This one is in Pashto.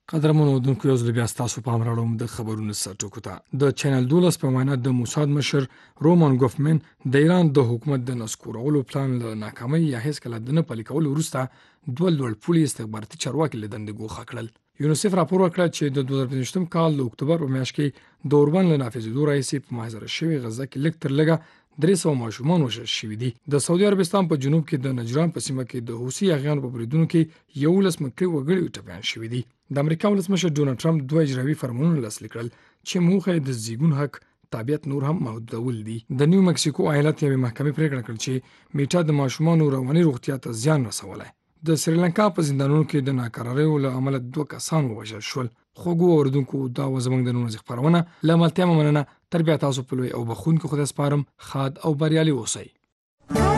قدرمنو اودونکو یو ځل بیا ستاسو پام راوړم د خبرونو سرټکو ته. د چینل 12 په وینا د موساد مشر رومان ګوفمن د ایران د حکومت د نسکورولو پلان له ناکامۍ یا هیڅ کله د نه پلي کولو وروسته دوه لوړ پوړي استخباراتي چارواکي له دندې ګوښه کړل. یونیسف راپور ورکړ چې د 2015 کال د اکتوبر په میاشت کې د اوربند له نافذېدو راهیسې په محاصره شوې غزه کې لږ تر لږه 300 ماشومان وژل شوي دي. د سعودي عربستان په جنوب کې د نجران په سیمه کې د حوثي اغیانو په بریدونو کې 11 مکې وګړي ټپیان شوي دي. د امریکا ولسمشر ډونالد ټرمپ دوه اجرایي فرمانونه لاسلیک کړل چې موخه یې د زیږون حق تابعیت نور هم محدودول دي. د نیو مکسیکو ایالت یوې محکمې پریکړه کړې چې میټا د ماشومانو رواني روغتیا ته زیان رسولی. د سریلانکا په زندانونو کې د ناکراریو له امله 2 کسان ووژل شول. خوږو اوریدونکو دا و زموږ د نن خبرونه. له ملتیا مننه. تر بیا تاسو په لوی او بخښونکي خدای سپارم. ښاد او بریالي اوسئ.